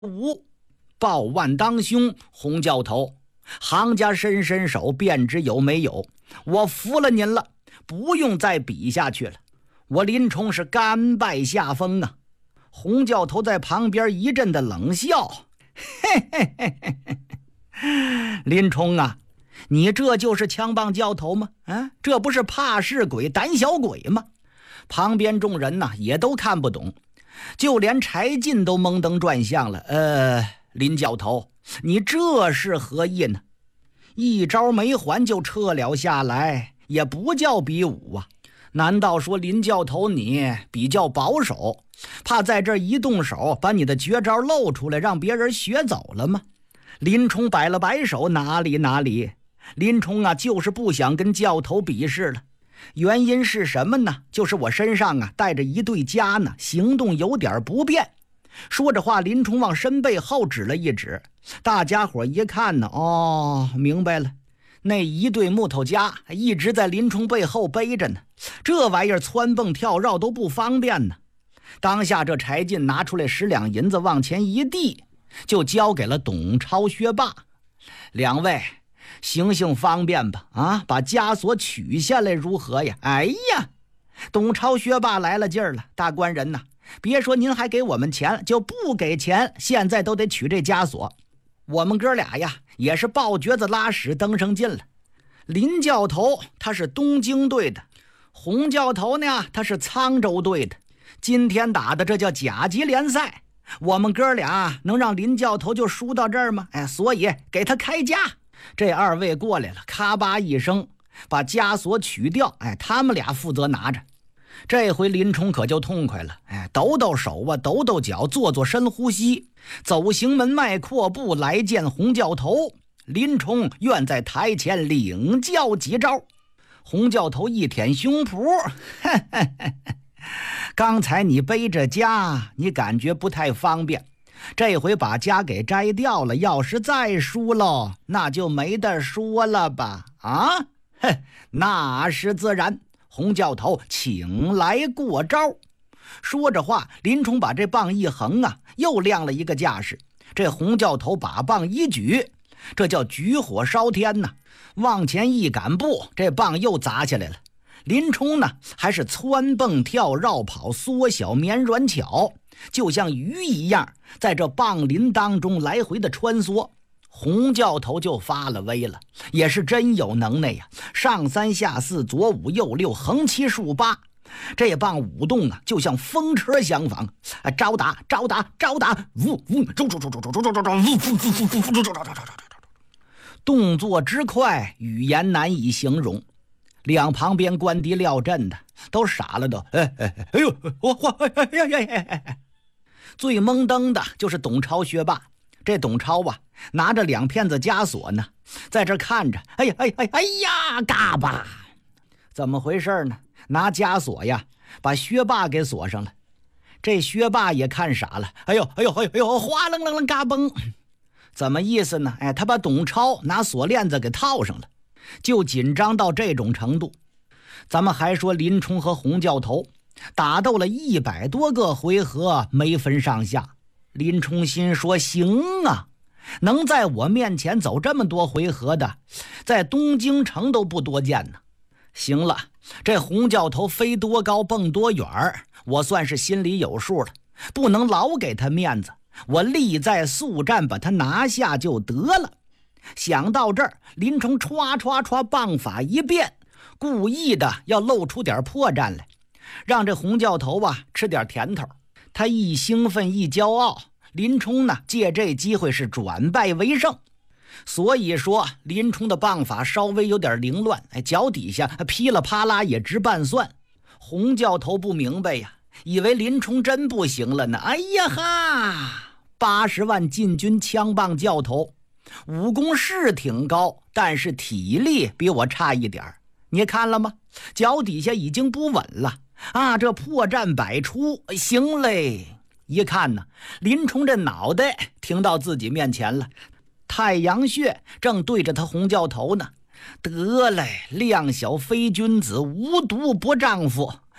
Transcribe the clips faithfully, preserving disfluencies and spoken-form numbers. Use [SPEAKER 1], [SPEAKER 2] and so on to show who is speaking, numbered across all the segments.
[SPEAKER 1] 五，报万当兄，洪教头，行家伸伸手便知有没有，我服了您了，不用再比下去了。我林冲是甘拜下风啊。洪教头在旁边一阵的冷笑，嘿嘿嘿嘿嘿，林冲啊，你这就是枪棒教头吗？啊，这不是怕事鬼胆小鬼吗？旁边众人呢、啊、也都看不懂，就连柴进都蒙登转向了。呃，林教头，你这是何意呢？一招没还就撤了下来，也不叫比武啊。难道说林教头你比较保守，怕在这一动手把你的绝招露出来让别人学走了吗？林冲摆了摆手，哪里哪里，林冲啊就是不想跟教头比试了。原因是什么呢？就是我身上啊带着一对枷呢，行动有点不便。说着话，林冲往身背后指了一指，大家伙一看呢，哦，明白了，那一对木头枷一直在林冲背后背着呢，这玩意儿蹿蹦跳绕都不方便呢。当下这柴进拿出来十两银子往前一递，就交给了董超、薛霸。两位行行方便吧，啊，把枷锁取下来如何呀？哎呀，董超、薛霸来了劲儿了，大官人呐，别说您还给我们钱，就不给钱，现在都得取这枷锁。我们哥俩呀，也是抱橛子拉屎登上劲了。林教头他是东京队的，洪教头呢他是沧州队的，今天打的这叫甲级联赛，我们哥俩能让林教头就输到这儿吗？哎，所以给他开枷。这二位过来了，咔吧一声把枷锁取掉，哎，他们俩负责拿着。这回林冲可就痛快了，哎，抖抖手啊，抖抖脚，做做深呼吸，走行门迈阔步来见洪教头。林冲愿在台前领教几招。洪教头一舔胸脯，嘿嘿嘿，刚才你背着枷，你感觉不太方便，这回把枷给摘掉了，要是再输喽，那就没得说了吧？啊，哼，那是自然。洪教头，请来过招。说着话，林冲把这棒一横啊，又亮了一个架势。这洪教头把棒一举，这叫举火烧天呐！往前一赶步，这棒又砸下来了。林冲呢，还是蹿蹦跳绕跑，缩小绵软巧，就像鱼一样，在这棒林当中来回的穿梭。洪教头就发了威了，也是真有能耐呀！上三下四，左五右六，横七竖八，这棒舞动啊，就像风车相仿，招打招打招打，呜呜，招招招招招招招招招，呜呜呜呜呜，招招招招招招，动作之快，语言难以形容。两旁边官敌廖阵的都傻了，都哎哎哎呦，我我哎呀呀呀！最懵登的就是董超、薛霸。这董超啊，拿着两片子枷锁呢，在这看着，哎呀，哎哎哎呀，嘎巴，怎么回事呢？拿枷锁呀，把薛霸给锁上了。这薛霸也看傻了，哎呦，哎呦，哎呦，哎呦，哗楞楞楞，嘎嘣，怎么意思呢？哎，他把董超拿锁链子给套上了，就紧张到这种程度。咱们还说林冲和洪教头打斗了一百多个回合，没分上下。林冲心说，行啊，能在我面前走这么多回合的，在东京城都不多见呢。行了，这洪教头飞多高蹦多远，我算是心里有数了，不能老给他面子，我力在速战，把他拿下就得了。想到这儿，林冲歘歘歘棒法一变，故意的要露出点破绽来，让这洪教头啊吃点甜头。他一兴奋一骄傲，林冲呢借这机会是转败为胜。所以说林冲的棒法稍微有点凌乱，哎，脚底下噼里啪啦也直拌蒜。洪教头不明白呀，以为林冲真不行了呢。哎呀哈，八十万禁军枪棒教头，武功是挺高，但是体力比我差一点，你看了吗？脚底下已经不稳了啊！这破绽百出，行嘞！一看呢，林冲这脑袋停到自己面前了，太阳穴正对着他洪教头呢。得嘞，量小非君子，无毒不丈夫。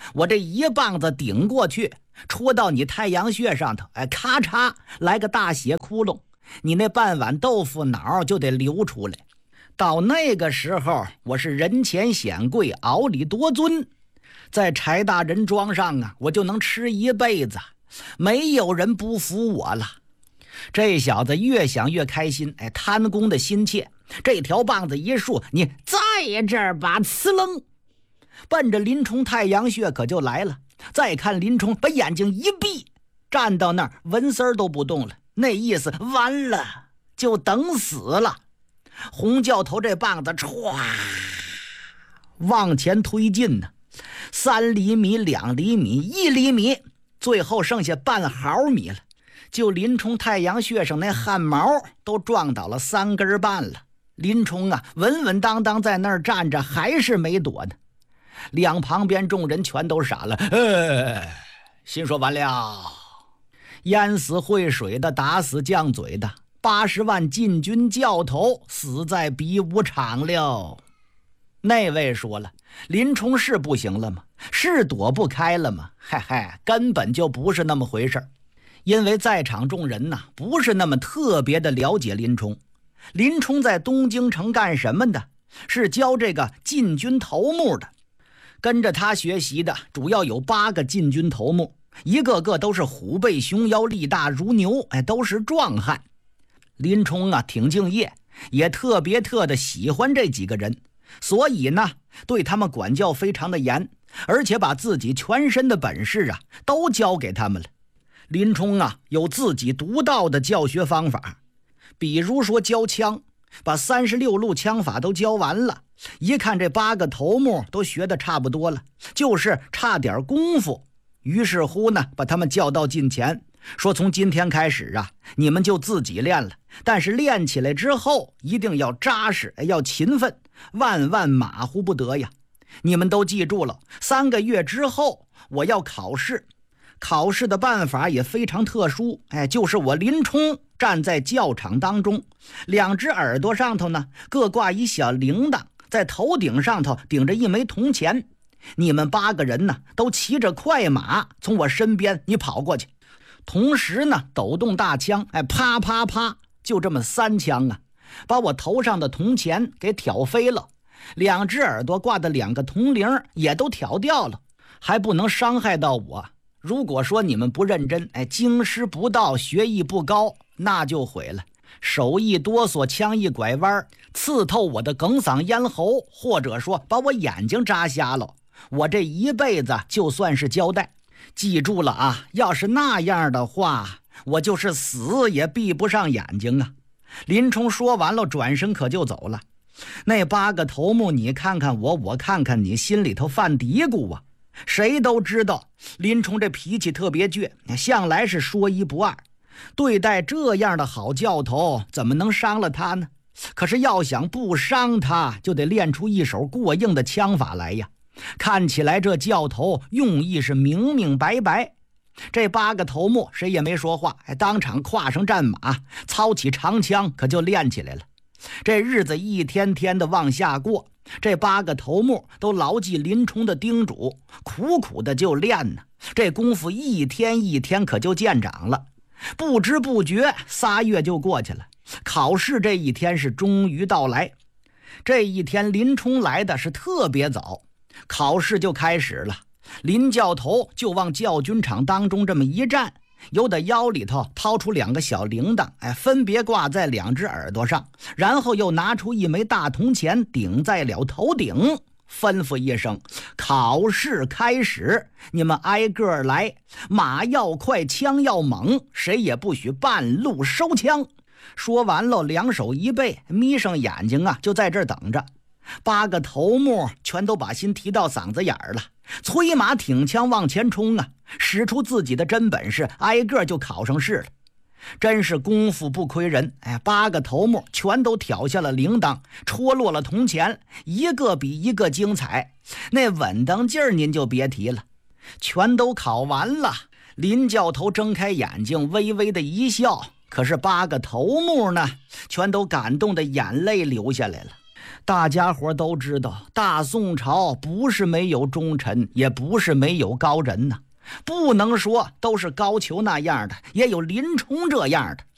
[SPEAKER 1] 我这一棒子顶过去，戳到你太阳穴上头，哎，咔嚓来个大血窟窿，你那半碗豆腐脑就得流出来。到那个时候，我是人前显贵，媪里夺尊，在柴大人庄上啊，我就能吃一辈子，没有人不服我了。这小子越想越开心，哎，贪功的心切，这条棒子一竖，你在这儿把呲楞，奔着林冲太阳穴可就来了。再看林冲把眼睛一闭，站到那儿纹丝儿都不动了，那意思完了，就等死了。洪教头这棒子歘往前推进呢，三厘米、两厘米、一厘米，最后剩下半毫米了。就林冲太阳穴上那汗毛都撞倒了三根半了。林冲啊，稳稳当当在那儿站着，还是没躲呢。两旁边众人全都傻了，呃，心说完了，淹死会水的，打死犟嘴的，八十万禁军教头死在比武场了。那位说了，林冲是不行了吗？是躲不开了吗？嘿嘿，根本就不是那么回事。因为在场众人呐，不是那么特别的了解林冲。林冲在东京城干什么的？是教这个禁军头目的。跟着他学习的主要有八个禁军头目，一个个都是虎背熊腰，力大如牛，哎，都是壮汉。林冲啊，挺敬业，也特别特的喜欢这几个人，所以呢，对他们管教非常的严，而且把自己全身的本事啊，都教给他们了。林冲啊，有自己独到的教学方法，比如说教枪，把三十六路枪法都教完了。一看这八个头目都学得差不多了，就是差点功夫。于是乎呢，把他们叫到近前，说从今天开始啊，你们就自己练了，但是练起来之后一定要扎实，要勤奋，万万马虎不得呀。你们都记住了，三个月之后我要考试，考试的办法也非常特殊，哎，就是我林冲站在教场当中，两只耳朵上头呢各挂一小铃铛，在头顶上头顶着一枚铜钱。你们八个人呢都骑着快马从我身边你跑过去，同时呢抖动大枪，哎，啪啪啪，就这么三枪啊，把我头上的铜钱给挑飞了，两只耳朵挂的两个铜铃也都挑掉了，还不能伤害到我。如果说你们不认真，哎，经师不到，学艺不高，那就毁了。手一哆嗦，枪一拐弯，刺透我的哽嗓咽喉，或者说把我眼睛扎瞎了，我这一辈子就算是交代。记住了啊，要是那样的话，我就是死也闭不上眼睛啊。林冲说完了，转身可就走了。那八个头目你看看我，我看看你，心里头犯嘀咕啊。谁都知道林冲这脾气特别倔，向来是说一不二，对待这样的好教头怎么能伤了他呢？可是要想不伤他，就得练出一手过硬的枪法来呀。看起来这教头用意是明明白白。这八个头目谁也没说话，当场跨上战马，操起长枪，可就练起来了。这日子一天天的往下过，这八个头目都牢记林冲的叮嘱，苦苦的就练呢。这功夫一天一天可就见长了，不知不觉仨月就过去了。考试这一天是终于到来。这一天林冲来的是特别早，考试就开始了。林教头就往教军场当中这么一站，由的腰里头掏出两个小铃铛，哎，分别挂在两只耳朵上，然后又拿出一枚大铜钱顶在了头顶，吩咐一声：考试开始，你们挨个来，马要快，枪要猛，谁也不许半路收枪。说完了，两手一背，眯上眼睛啊，就在这儿等着。八个头目全都把心提到嗓子眼儿了，催马挺枪往前冲啊，使出自己的真本事，挨个就考上试了。真是功夫不亏人，哎，八个头目全都挑下了铃铛，戳落了铜钱，一个比一个精彩，那稳当劲儿您就别提了。全都考完了，林教头睁开眼睛，微微的一笑，可是八个头目呢，全都感动的眼泪流下来了。 大家伙都知道，大宋朝不是没有忠臣，也不是没有高人呐、啊。不能说都是高俅那样的，也有林冲这样的。